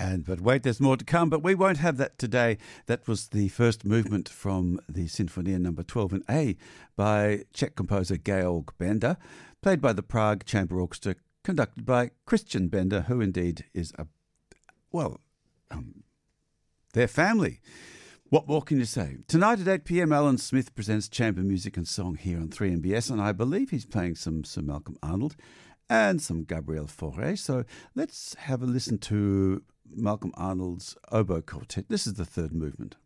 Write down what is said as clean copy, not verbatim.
But wait, there's more to come, but we won't have that today. That was the first movement from the Sinfonia number 12 in A by Czech composer Georg Bender, played by the Prague Chamber Orchestra, conducted by Christian Bender, who indeed is their family. What more can you say? Tonight at 8 p.m, Alan Smith presents chamber music and song here on 3MBS, and I believe he's playing some Sir Malcolm Arnold and some Gabriel Fauré. So let's have a listen to Malcolm Arnold's oboe quartet. This is the third movement.